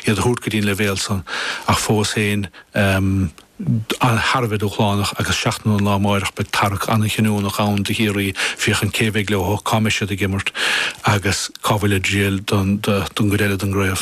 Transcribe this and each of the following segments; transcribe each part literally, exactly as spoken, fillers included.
iad hút go dtín le bhéal san ach fós héin um, an Harbheith Uchlánach agus seachtú lá máireach be tarach anna chinúnach an de hirí fiochan céhhéh le comisiise de gimmert agus cabhaile díal don don goréile don gréibh.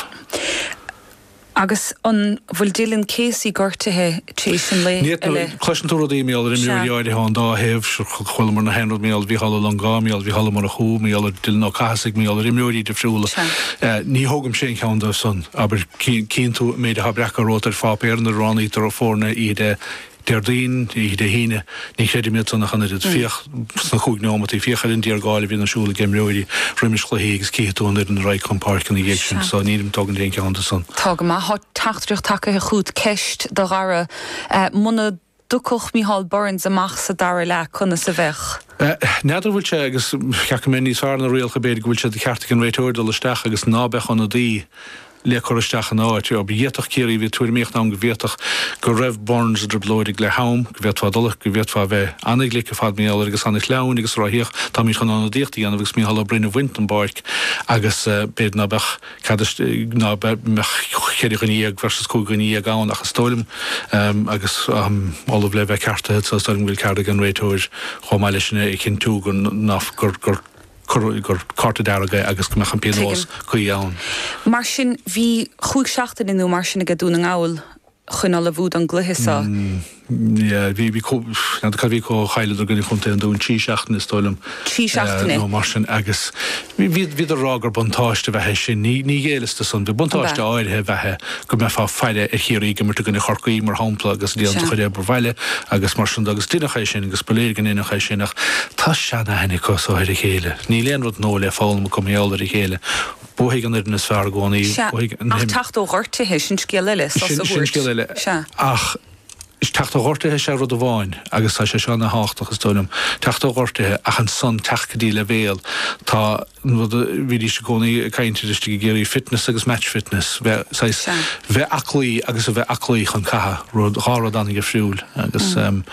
Agus an bhfuil dílann césaí gortathe tríos an le eile. Cluisean túra dí méall in nuúide há dá heh chuil mar na henrad méall bhí hall an gáméall bhí hall mar a chuú méall dil ná caiigh méall imúí de friúla. Ní thugam sé cheann son, aber cín tú méid a brecha rótar fápéir na ránaí tar fórna iad der dín í de híine ní chéidir mé nach an fioch san chuúg nómatí fiochalinn díar gáil hí nasúla gemróí riimiis chluhégus cíún an Raicon-Park in ggé so nílim tugan dé an san. Tá má há tachtreach take a chuúd ceist do gara muna ducoch Mícheál Burns amach sa dar le chuna sa bheith. Neidir bhfuil sé agus ceach mé níos fearna réalcha béidir bhfuil sé de ceartta an réiteir do leisteach agus nábech an a dí le choristeach an áit, ob bhéach céirí bhí tuair méocht ná go bhéach go raibh Burns idir blóidig le ham, go bhétá dulach go bhétá bheith annig le fad méall agus anna leann agus ráíoch tá mí chun anna díochttaí anna bgus mí hall brinne Wintenbark agus béad ná bech ná chéidir ganíag versus có ganíag gáin achas tólim agus ólah le bheith ceartta sa stoilm bhfuil cearda an réiteir chomáile sinna i cin tú gur nach gur gur gur carta dága agus go mechan pianós chuí ann. Mar sin bhí chuig seachtain inú mar sinna go dúna ngáil chun a bhúd an gluhisá. bhí bhí bhí có chaile a gona chunta an dún tí seachtain is tóilm. Tí seachtainna? nó mar sin agus bhí a rágur buntáiste bheitthe sin ní ggéalaiste san bhí buntáiste áirithe bheitthe go me fá feile a chéirí go mar gona chorcaí mar hápla agus díon chuide bhile agus mar sin agus duine sin agus beléir gan ina sinach tá seanna hena cosáir a chéile. Ní léon rud nó le fáilm go méallar i chéile. Bóthaigh an idir na sfear gcónaí. Ach tacht ó ghortathe sin scéile sin scéile ach is teachta ghortathe sé rud a bháin agus tá sé seánna háachtas tónam teachta ghortathe ach an son techcadí le bhéal tá bhí sé gcónaí caiinteiste géirí fitness agus match fitness bheith aclaí agus a bheith aclaí chun catha rud hárad anna go friúil agus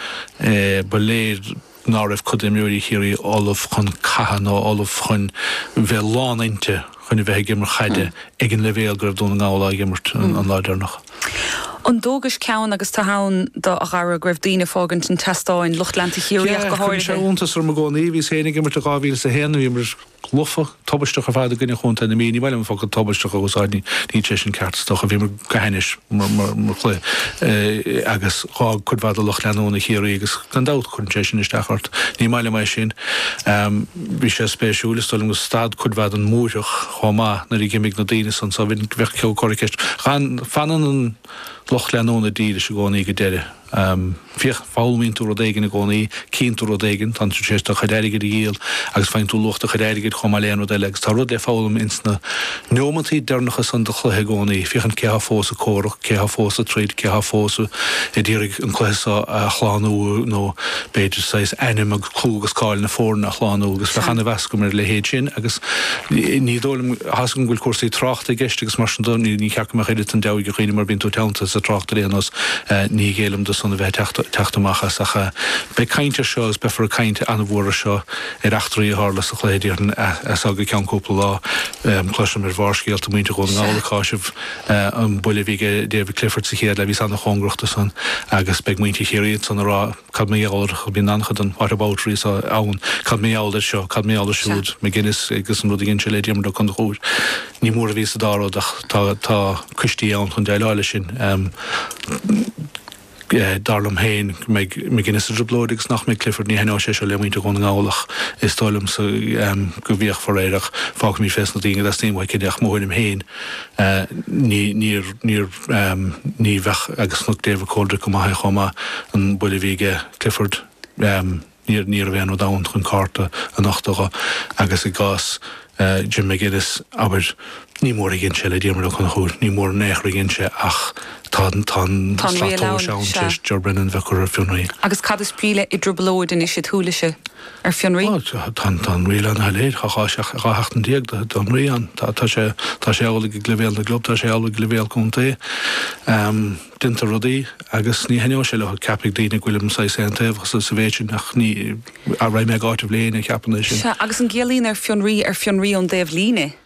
ba léir ná raibh chud imúí chéirí ólah chun catha nó ólah chun bheith lánainte chun i bheith gimmar chaide ag an le bhéal gur dúna ngála gimmart an láidirnach. An dógus ceann agus tá hán do a gara greibh daoine fágant an testáin Luchtlanta chiúíach go háir. sé úntas ar gcónaí hí hénig mar a gáhíil sa héanana bhí mar lufa tobbaisteach a bhada gine chunta na míí bhile fá tobbaisteach agusáidní ní sé sin ceartstoch a bhí mar gahéis mar chlé agus chá chud bhada Luchtleanúna chiúí agus gan dát chun sé sin isteachart ní meile mai sin bhí sé spéisiúlas stoilm go stad chud bhada an múireach chomá na í gimmick na daine san sa bhín bheith ceú choirceist. Fanan an Luchtleanúna díide se gcónaí go deire. Fioch fáilmín tú rodéigen a gcónaí, cín tú rodéigen, tan tú séist a chadeirigid i gíal, agus féin tú lucht a chadeirigid chomá léan o déile, agus tá rud é fáilm insna neomantí dernachas san de chluthe gcónaí, fiochan céha fós a córach, céha fós a tríd, céha fós a ddírig an chluisa a chláánú nó beidir sais enim a clúgus cáil na fórna a chláánú, agus fechanna vescum ar le héad sin, agus ní dólim hasan gúil cuasaí tráchta gist, agus mar sin dún ní ceach me chéidir an deig a chuoine mar bín tú teanta sa tráchta léanos ní gélam de son a bheith teachtamachchas a be cainte seos be for a cainte anna bhra seo ar achtarí hálas a chléidir as aga ceanúpla lá chluise mar bharscéalt muinte go nálaáisih an builehíige David Clifford sa chéad le bhí anna chongruachta san agus be muinte chéiríad san rá cad méáir chu bí anchad an arbátrií ann cad méáir seo cad méáir siúd me Guinness agus an rud ginn se léidir mar chun chuúr. Ní mór a ví a dáradach tá cuitíí an chun deile sin darlam héin me Guinness a blódigs nach mé Clifford ní henná sé se lemuinte gon ngálaach is tolum sa go bhíoch foréireach fá mí fest na dinge as tíimha cideach móim héin ní ní bheith agus nu déh códra go maithe chomá an builehíige Clifford níor níor bhéan ó dáin chun carta a nachtacha agus i gás Jim McGuinness aber ní mór ginn se le ddímar chun chuúr, ní mór néchra ginn se ach tá tá seán Jorbrennan bheith chu ar fiúnaí. Agus cad is príle i droblóid in is sé thuúlaise ar fiúnaí? Tá riile an heléir chaáachtan díag don rian tá sé tá sé ála glevéal na glob tá sé ála glevéal chunta dinta rudaí agus ní heneo sé le capig daoine ghuiilm sa séantaobh sa savéitin nach ní a raim me gáit a bléine ceapan sin. Agus an ggéalaín ar fiúnaí ar fiúnaí an déobh líne?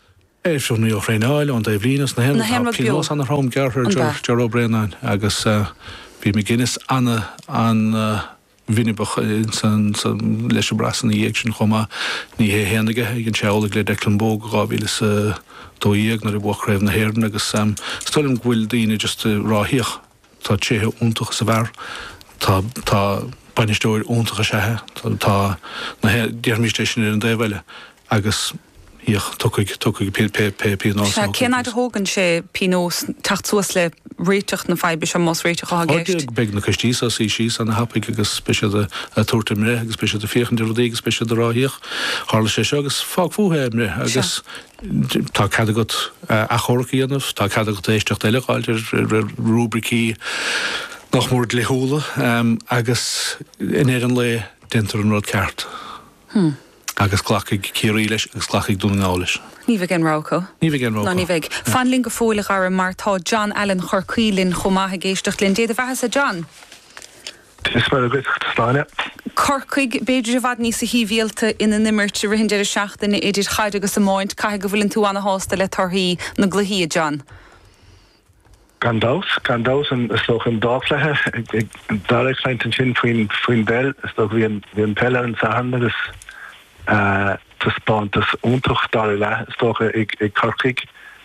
É seo ní réáil an éhlínas na hen Pinos an rom gear Joe Brennan agus bhí me Guinness anna an Vinnebach san leis brasan í sin chuma ní hé henige gin teála le Declanbóg rábílas dóíag nar i bh raibh na héirn agus sam stolim bhfuil daine just ráthíoch tá tséthe úntaach sa bhar tá tá bainisteoir úntacha sethe tá na dearmístation ar an déhile agus íoch tucaig tucaig Pinós. Céad hógann sé Pinós tachtúas le réiteach na feibe sem más réiteach a géist. Beg na costísa sí sí an hapaig agus speisiad a tuairta mre agus speisiad a fiochan de rodí agus speisiad a ráthíoch hála sé seo agus fág fúthe mre agus tá cad agat a chorcaíanamh tá cad agat éisteach eileáil ar rúbricí nach mór le hóla agus in éan le dentar an rud ceart. Agus clachaigh cíirí leis agus clachaigh dúna leis. Ní bheith an ráco? Ní bheith an ráco. No, ní bheith. Fanlín go fólaach ar mar tá John Allen chorcaílinn chomaithe géisteach linn déad a bheithe a John? Is mar a good sláine. Corcaig beidir a bhd níos a híhíalta ina nimmert a rihin deidir seachtainna idir chaid agus a máint caithe go bhfuiln tú anna hásta le tarthaí na gluhí John. Gandás, gandás an stoch an dáflethe dáleg leint an sin faoin faoin bell stoch bhí an bhí an pelle an sahan agus tá spáintas úntaach dá le stoch ag ag Corcaig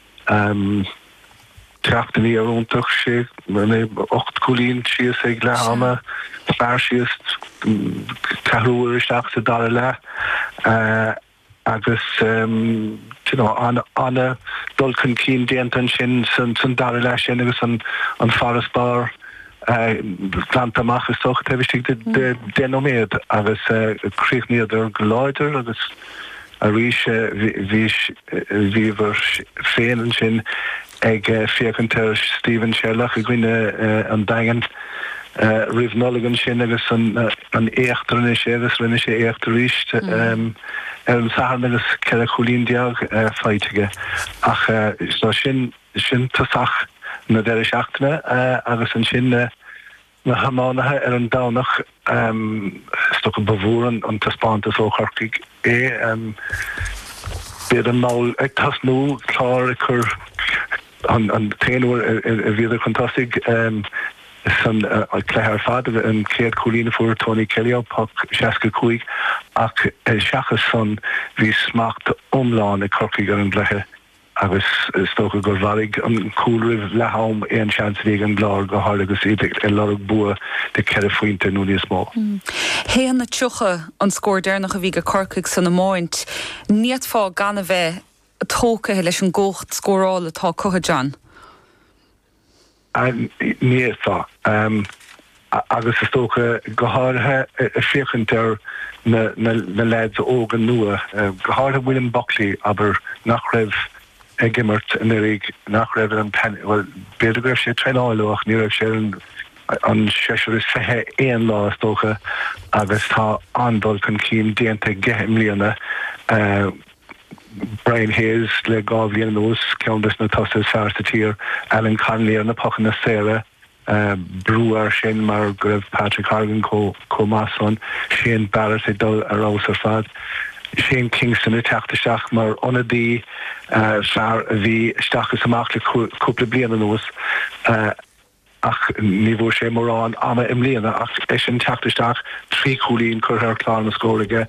teachtaí ar úntaach sé mé ocht cúlín sios ag le ama fear sios cehrúir isteach sa dá le agus um, you know, anna anna dulcan cín déantan sin san san dá le sin agus an an Forest Bar plantamach is soch tevistig de denoméad agus kríchníad ar goláidir agus a rís víver féan sin ag fiacantar Stephen Sherlock a gwine an dagan rih nolligan sin agus an éachtar sé agus rinne sé éachtar ríist ar an sahan agus ce a cholín deag feitige ach sin sin tasach na deir seachtainna agus an sin na hamánathe ar an dánach sto an bhúran an taspáintas ó Corcaig é bead an máil ag tasnú chlár chur an téanúir a bhíidir fantastig san léir fad an céad cholína fuair Tony Kelly pak seaca cuaig ach seachas san bhí smacht omláin ag Corcaig ar an blethe agus stocha gur bharig an cúlrih lethám éon seansí an glár go hála agus iad i lerug bua de ceir faointe nó níos mó. Héan na tucha an scór déirnach a bhí go Corcaig san na máint, níiad fá gan a bheith a tócathe leis an ggócht scórála tá cotha John? Níiad fá. Agus is tócha go háirithe a fiochantar na leids ógan nua. Go háirithe William Buckley aber nach raibh ag gimmert in irig nach raibh an pen well beidir raibh sé treáileach ní raibh sé an seisiir is fethe éon lá is tócha agus tá andal chun cín déanta geim líana Brian Hayes le gábhíon nós ceantas na tosas fearsta tír Alan Conley ar na pochan na Sarah brúar sin mar go raibh Patrick Hargan có Mason Shane Barrett i dul ar ás ar fad Shane Kingston i teachtasteach mar onadí fear a bhí stachas amach le cúpla bliana nós ach ní bhfuair sé mórrán ama im líana ach é sin teachtasteach trí cholín chur ar chlár na scóraige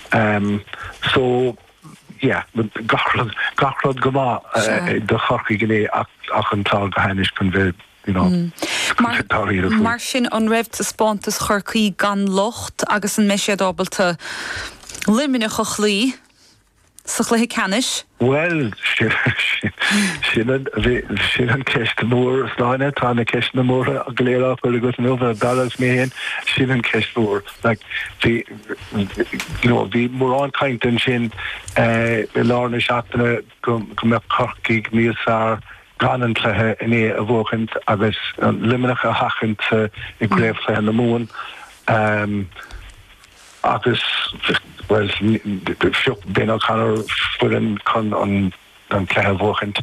so yeah, gachrod gachrod go má de Corcaig gné ach an tá go hainis chun bheith you know mm. Mar sin an raibh a spántas Corcaig gan locht agus an meisiad ábalta limine cho chlí sa chluthe canis? Well, sin an ceist mór sláine tá na ceist na mór a goléirech go go nó dalas méhéin sin an ceist mór bhí mór an caiintin sin i lána seachtainna go me Corcaig níos gan an tlethe iné a bhchant agus liminach a hachant i gréibh na mún agus well fiú ben chanar fuin chun an an cléthe bhchant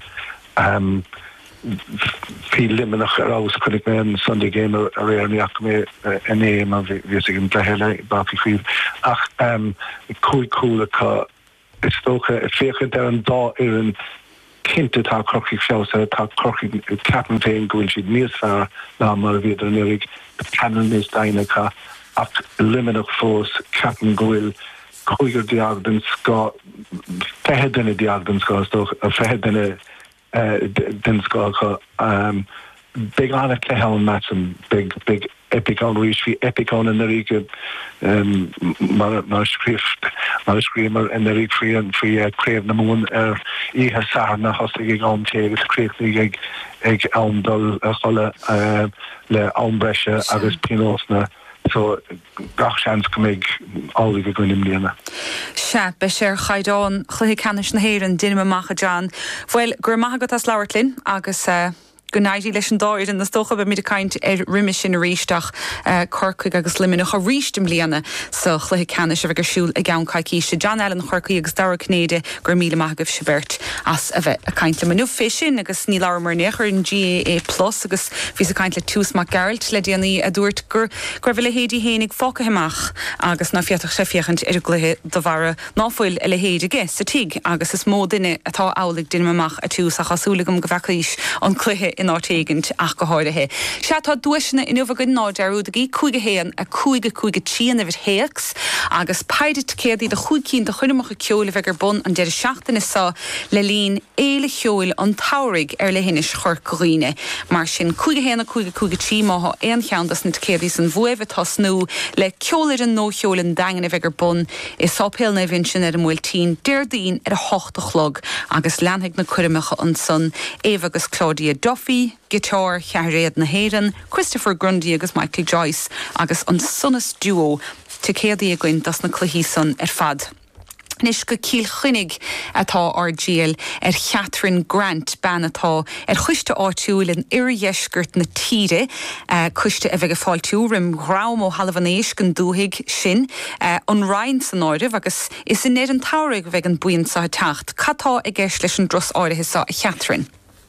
hí liminach arás chunig mé an Sunday game a réarníach mé iné a bhí an blehéile bafi chuomh ach cúig cúla is tócha féchant ar an dá ar an kinte tá crochig fjousa tá crochig capan féin goil siad níos fear ná mar viidir an irig panel níos dainachcha ach liminach fós capan goil chuigur diagdans go fehe denne diagdans go stoch a fehe denne den go um big on a clehan matcham big big epic on reach fi epic on in the rig um mar mar script mar screamer in the rig free and free uh, crave number one er I has sarna hostig on te with crave ig ig elm dol a cholle uh le ombresha agus pinosna so gach chans comig all the going in Liana. Se be sé chaidán chluhí canis na héan duine macha John. Well gur magat as Laurtlin agus uh, Gunaidi leis an dáir in na stocha be mid a kaint er riimi sin a ríisteach corcaig agus liminach a ríistim bliana sa chluhí canis a bheith siúil a gan caiiciiste John Allen chorcaí agus dara cnéide gur míle maigah sibert as a bheith a kaint le manú fisin agus ní lá mar nechar in G A A plus agus fís a kaint le tús mac Geralt le déanaí a dúirt gur gur bhfuil héadí hénig foca himach agus na fiatach sé fiachant ar gluthe do bhara náfuil a le héad a ges sa tig agus is mó duine atá álaigh duine amach a tús a chasúlagum go bhecais an cluthe in átéigent ach go háirithe. Se tá dúisina in uva go náidearú a gí cúige héan a cúige cúige tíana bhir héacs agus paidir céadaí de chuigcín de chuineach a ceola bheith gur bun an deidir seachtainna sa le lín éile cheoil an tairigh ar le hinis chur goghine. Mar sin cúige héan a cúige cúige tí mátha éon cheandas na céadaí san bhuamh tá snú le ceolir an nó cheolan dagan a bheith gur bun is sápéalna bhín sin ar an mhfuil tí déirdín ar a hochta chlog agus leanhaigh na cuirimecha an son Éva agus Claudia Duffy guitar chearréad na héan, Christopher Grundy agus Michael Joyce agus an sunnas duo te céadaí a gcuin das na cluhí san ar fad. Nis go cíl chuinnig atá ar díal ar Catherine Grant ban atá ar chuiste áitiúil an irisgurt na tíre uh, chuiste a bheith a fáiltú rim rám ó halvanéis gan dúhiig sin uh, an rain san áirih agus is in néad an táirigh bheith an buin sa tacht. Catá a gceis leis an dros áirithe sa Catherine.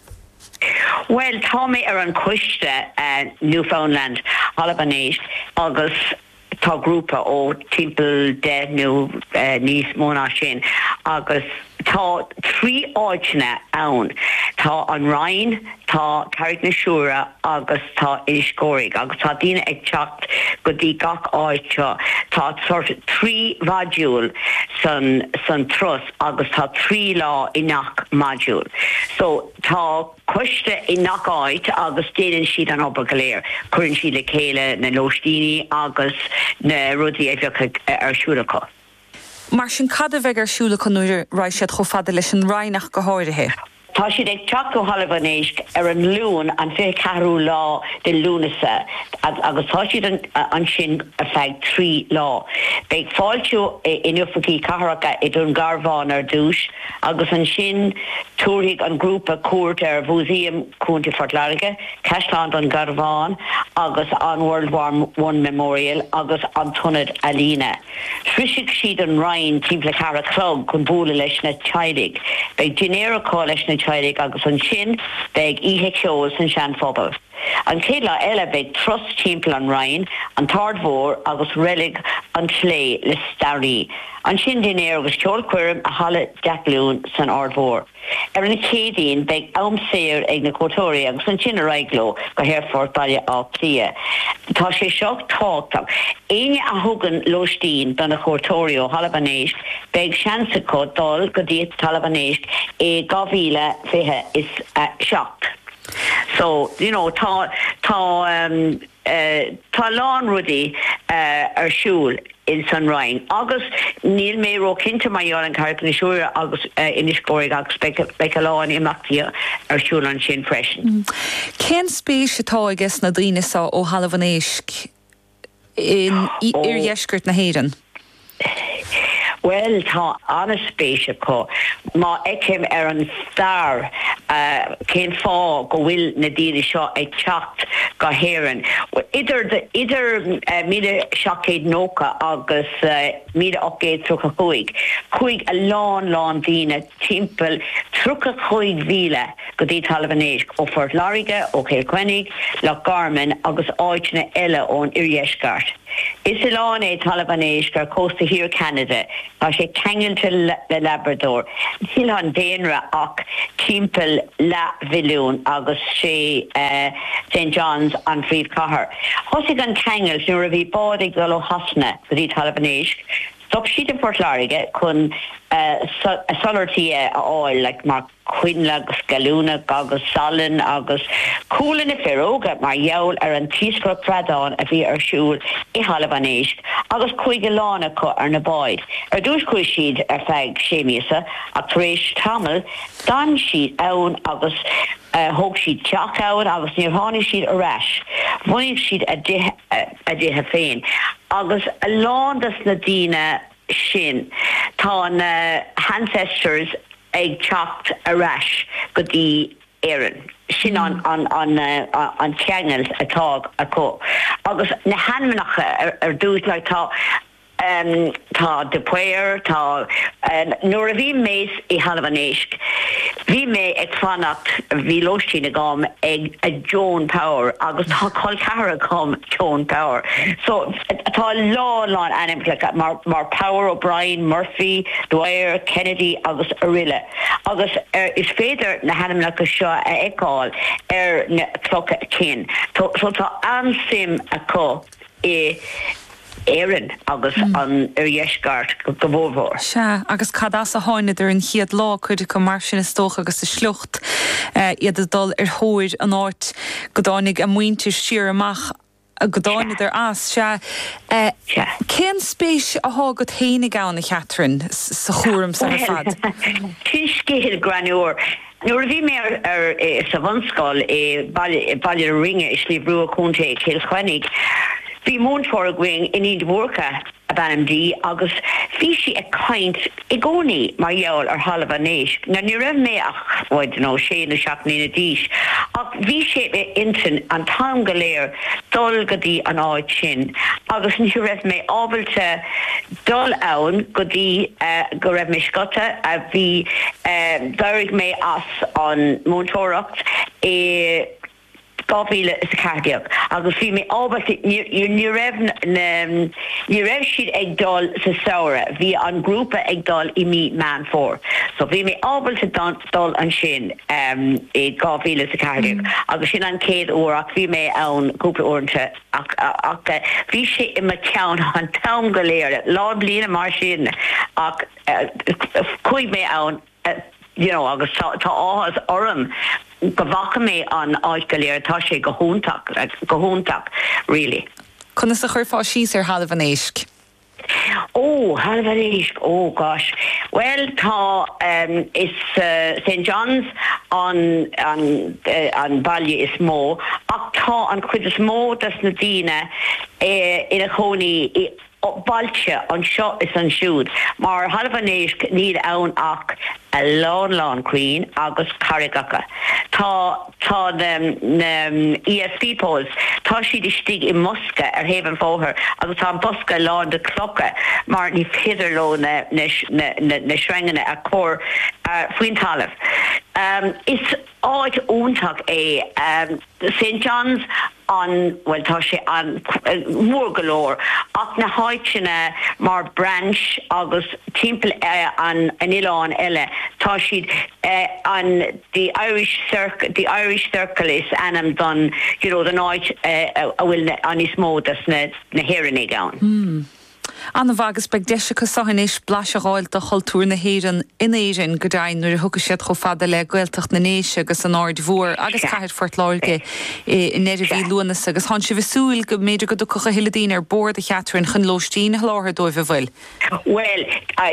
Well, Tommy ar an cuiste uh, Newfoundland, Albanese, agus tá grúpa ó timppel de nu uh, níos móna sin, agus tá trí áitne ann. Tá an Rhein, tá Carrick na Siúra agus tá Iniscóraigh, agus tá dína ag teacht go dtí gach áitse. Tá sort trí module san, san trus agus tá trí lá inach module. So tá cuiste inach áit agus déanann siad an obair go léir. Cuireann siad le chéile na Lóistíní agus na rudí a bheith ar siúlacha. Mar sin cad a bheith ar siúlacha nuair raibh siad chomh fada leis an Rheinach go háirithe. Tá siad ag teacht ó Halvanéis ar an lún an fé carú lá de lúnasa agus tá siad an, an sin a feig trí lá. Beag fáiltiú in ufaí carracha i dún Garváin ar dúis agus an sin túrthaigh an grúpa cuairt ar Museum Cúnta Fort Larige, Cashland an Garváin agus an World War One Memorial agus an Tunnad Alina. Shrisigh siad an Rhein timppla cara clog chun búla leis na teidig. Beag dinéarachá leis na teidig agus an sin beag ihe ceol san sean phobal. An céadla eile beag trust timppla an Rhein, an tardmhór agus relic an chlé le Starry. An sin dinéir agus ceol cuirim a hala deaclún san ardmhór. Ar an céadaín beag am séir ag na Cotóirí agus an sin a reigló go Hereford baile á plia. Tá sé seach táchtach. Éine a thugan Lóistín don na Cotóirí ó Halvanéis beag seansacó dul go dtí Halvanéis é gámhíle fiche is uh, seach. So, you know, tá tá um, uh, tá lán rudí uh, ar siúl in San Rhein. Agus níl mé ró cinnte maior an Carrick na Siúra agus uh, Iniscóraigh agus beca láin imachtaí ar siúl an sin freisin. Cén spéis atá agus na daoine sa ó Halvanéis in irisgurt na héan? Well, tá anna spéise có. Má ecim ar an star uh, cén fá go bhfuil na díine seo ag teacht go héireann. Idir idir uh, míle seacéad nóca agus uh, míle ochgéad trucha chuig. Chuig a lán lán díine timppel trucha chuig mhíle go dtí Halvanéis ó Fort Larige, ó Kilkenny, le Garmin agus áitne eile ón Irisgart. Is Ilán é Talibanéis gur Costa Hir Canada tá sé kengailte le Labrador. Sílan déanra ach timppel la Vilún agus sé uh, Saint John's an Fríomh Cahar. Thosig an kengailt nuair a bhí bád ag dul ó hasna go dtí Talibanéis. Stop sheet in Port Larige kun uh, solarty a oil like mar Quinla Galuna agus Salin agus cool in a ferroga mar yawl ar an tiscro pradon a vi ar shul I Halabanéis agus cuigelana co ar na boyd. Er dus cui sheet ar fag shemisa a tresh tamil dan sheet own agus Uh, hoog sheet chak out agus near honey sheet a rash one sheet a de a de féin agus a lawn das nadina shin tá uh, ancestors ag chopped a rash go di Aaron sin on on on uh, on channels a tog a co agus na hanmanach er, er dus like tá um tá de puir tá nuair a bhí méis I Halabanéis bhí mé ag fannacht bhí loistína gom ag a Joan Power agus tá col cara gom Joan Power so tá lá lá anim like mar mar Power O'Brien Murphy Dwyer Kennedy agus Arilla agus er, is féidir na hanamna go seo a eáil ar na clocha cin so tá ansim a có I Éan agus mm. an ar dhéisgart go bhór. Se agus cadás a háine ar an chiad lá chuide go mar sin is tócha agus is slucht iad a dul ar thóir an áit go dánig a muintir siar amach a go dánig ar as se cén spéis a há go théine gána Catherine sa chóram sa fad. Cin scéil granúir. Nuair bhí mé ar sa bhanscoil é bailile ringe is lí brú a cúnta chéil chuinnig. Bhí móntóir going in iad bhórcha a banamdí agus bhí si a caint I gcónaí mar dheall ar Halabanéis. Na ní raibh mé ach bhaid nó sé na seachnaí na díis. Ach bhí sé intin an tam go léir dul go dtí an áid sin. Agus ní raibh mé ábailte dul ann go dtí uh, go raibh mé scota a bhí uh, dairg mé as an móntóireacht é Gofile is cardiac. Agus fi me albert ni rev ni rev sheet ag dol sa saura vi an grúpa ag dol I mi man for. So vi me albert dol an sin um e gofile is cardiac. Mm. Agus sin an céad óach vi me an grúpa ornte ach ach vi sé I ma town an town galéir lá blina mar sin ach cuig me an you know agus tá áhas orm go bhacha mé an áid go léir tá sé go húntaach go húntaach really. Chuna sa chuir fá síos ar Halabanéis? Oh, Halabanéis, oh gosh. Well, tá um, is uh, Saint John's an an uh, an bailile is mó ach tá an chuid is mó das na díine eh, ina chónaí balse an seo is an siúd mar Halabanéis níl ann ach a lán lán queen agus carigacha. Tá tá um, E S P polls tá siad is stig I Musca ar héhan fóthair agus tá an bosca lán de clocha mar ní féidir lo na na na na shrengana a cór uh, faoin talamh. Um, is áid úntaach é um, Saint John's an well tá sé an mór galóir ach na háitine mar branch agus timppel uh, an an Ileán eile tá siad uh, an the Irish circle the Irish circle is anam don you know the night uh, a bhfuil an is mó das na na héireanna gán. Mm. Anna bhagus beag deise go sahanis blas a gáil do choultúr na héireann in éireann go dain nuair a thuga siad cho fada le gailteach na néise agus an áid mhór agus caiid Fort Láirge in éidir bhí luanas agus tháinig si bhsúil go méidir go do chucha hiiledín ar bord a Catherine chun lóistín a láthir dóibh bhfuil. Well,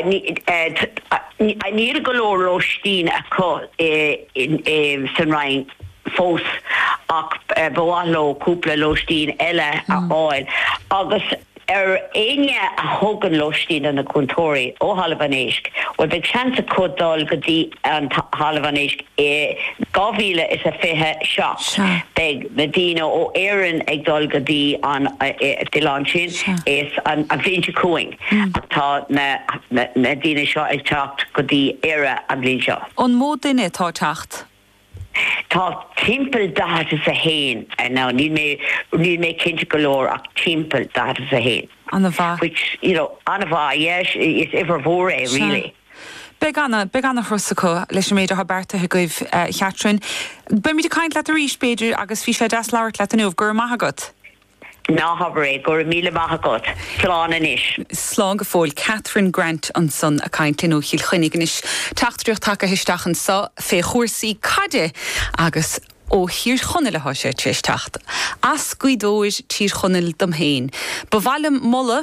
níl go leor lóistín a có san rain fós ach bháló cúpla lóistín eile a áil agus er aine a hogan lostín an a contóri ó Halabanéis well big chance cod dal go dtí an Halabanéis e gavile is a fihe shop big Medina ó Éireann ag dal go dtí an Dilansin is an a vinci cooing tá na Medina seo ag tacht go dtí éire an bhín seo. An mód duine tá tacht? Tá timppel dat is a héin and now need me need me kinse galore a timppel dat is a héin. Anna which you know Anna yes it's ever vore really. Be anna be anna Rosaco leis méidir Roberta a goibh Catherine. Be mi de kaint le a ríis beidir agus fi sé das lauert le anúh gur maithagat. Ná habré gur míle maithagat slán inis. Slán go fóil Catherine Grant an son a caiintlinn ó chiil chuinnig inis tachtúocht take histeachchan sa fé chóirsaí cade agus ó hir chonneile há sé tríis tacht. As cuidóis tír chonneil dom héin. Bhhailm molle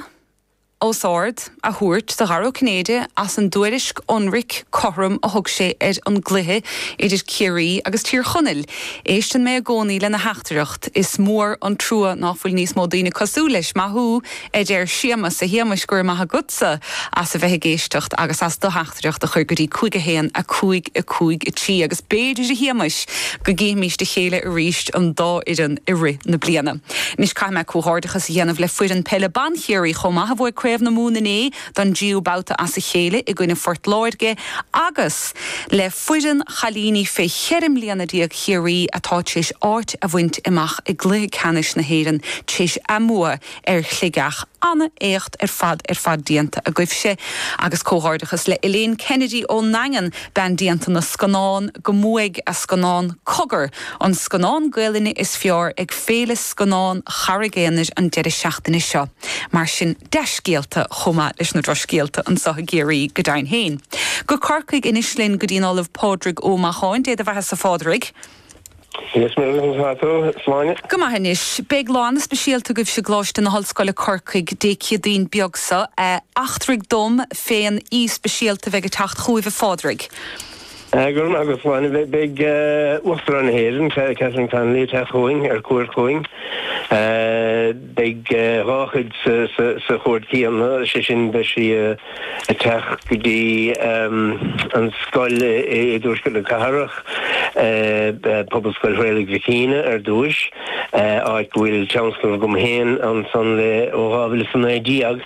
ósáard a thuairt sa Gharó Cnéide as an dúirisk onric chom a thug sé ar an gluthe idir ciarí agus tír chonneil. Éistan mé a gcónaí le na heachtareacht is mór an trua náfuil níos mó daoine cosú leis maithú idir siamas a hiamas gur maitha gutsa as a bheith géisteacht agus as do heachtareacht a chuir gurí chuig a héan a chuig a chuig a tí agus béidir a hiamas go géimís de chéile a ríist an dá idir i ri na bliana. Nis caiim me cóhardachas dhéanamh le fuir an pelle banchéirí chomma a bhfuil craibh na múna é don díú bouta as a chéile i gcuine Fort Láirge agus le fuidan chalíní fé cherim líana díag chéirí atá tíis áit a bhaint imach i gluthe canis na héireann tíis amua ar chligach anna écht ar fad ar fad dianta a goibh sé agus cóhardachas le Elaine Kennedy ó Nangan ben dianta na scanán go muig a scanán cogur an scanán gaeilline is fear ag féle scanán charigéanir an deire seachtainna seo mar sin deiscéalta chuma leis na droscéalta an saithe géirí go dain héin. Go corcaig inis linn go dtíon Olive Pádraig ó Macháin déad a bheithe sa fádraig. Yes, ma'am. Go maithnis, beag lána speisialta goibh se gláiste na Hallscoile Corcaig déci dín beagsa achtraig dom féin í speisialta bheith tacht chuimh fádraig. Gurm agus bháin big uachtar an héireann Catherine Connolly te chuing ar cuair chuing. Big ráchuid sa chóirtíanna sé sin be si a teach go dtí an scoil é dúirscoil na Catharach pobl scoil Réalaigh Vicíne ar dúis áit bhfuil Chancellor gom héin an san le óhábhil san éideag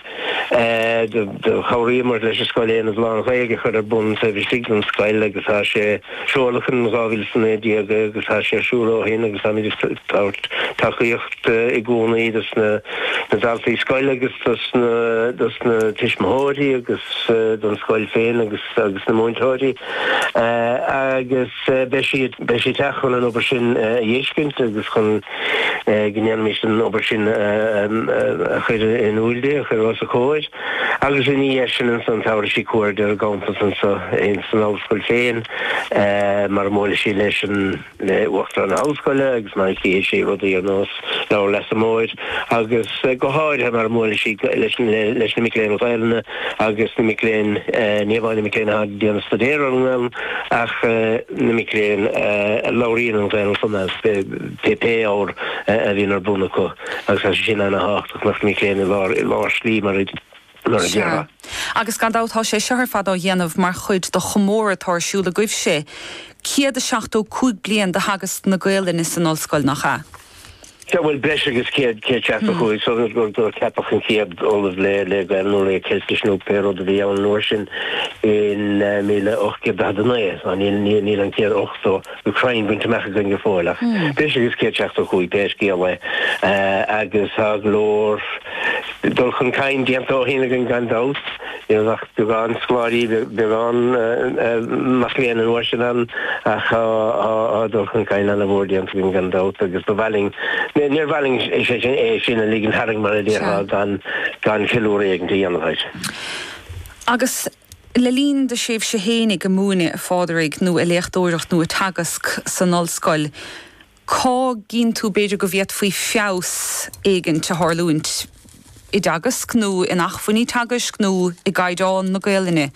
de chóirí mar leis a scoil éana bhlán réige chud ar bun sa bhísigh an scoil agus tá sé seolachan rábhil san éideag agus tá sé siúró héin agus tá míidir tachaíocht i gcónaí dus na daltaí scoil agus dus na tiismóirí agus don scoil féin agus agus na móintóirí agus be si techan an obair sin dhéiscint agus chun gnéanamís an obair sin a chuir in úilde a chuir os a cóid agus in í sin an san táir sí cuair de gáanta san in san áilscoil féin mar móla sí leis an le uachtar an áilscoile agus mar cí sé rudaí an nás lá leis amóid agus go háid ha mar móla sí leis na miléin ó bhailena agus na miléin níomháin na miléin ha díana stadéir an ach na miléin lauríon an bhail fan P P áir a bhíon ar buna go agus a sin anna háach nach miléin lá slí mar agus gan dátá sé sehar fad á dhéanamh mar chuid do chomóra tarsúla goibh sé. Ciad a seachtó cúig blian de hagas na Gaeilge is an ollscoil nach cha. Ja, well, bres agus céad céad teachta chuig, so gur gur ceapach an céad Olav le le gaelnú le ceilce snú péro de bhí an nóir sin in míle ochce behadannaí, an níl an céad och so Ukraine buinte mecha gan go fóilach. Bres agus céad teachta chuig béis céalha agus ha glór dul chun cain dianta ó héna gan gandát, nach beán sláí beán macléan an nóir sin an ach dul chun cain an a bhór dianta gan gandát agus bhhaling Níor bhaling é sé é sin a lígan haring mar a dtíortha gan gan fiúir éigeantí anmhaid. Agus le lín de séh sé hénig go múna a fádraigh nó a léchtdóireacht nó a tagasc san ollscoil. Cá ginn tú beidir go bhíad faoi feabhas éigean te tharlúint i dagasc nó in achfuní tagasc nó i gaidáin na Gaeilge?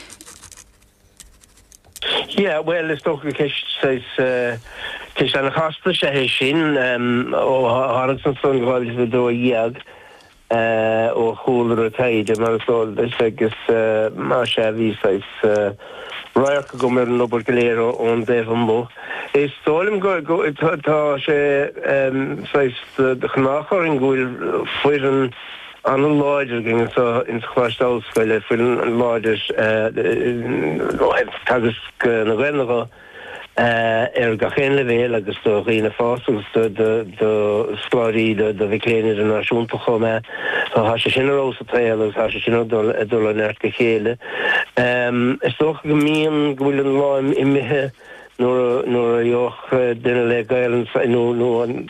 Yeah, well, it's toch says uh Tis an chasta sé hé sin ó Harrison son gáil a dó iag ó chúlar a taide mar sóil agus má sé ví roiach go mar an obair goléir ón déhanbó. Is tólim go tá sé de chnáchar in gúil fuiran an an láidir gin in chláistáilscoile fuiran an láidir tagas na Gaeilge er gachéin le bhéil agus do riine fásus do sláí do bhicléine an náisiúnta chomé há se sin rósa tréil agus há se sin dul an neart go chéile. Is tócha go míon go bhfuil an láim imithe nuair a dheoch duine le gailen nó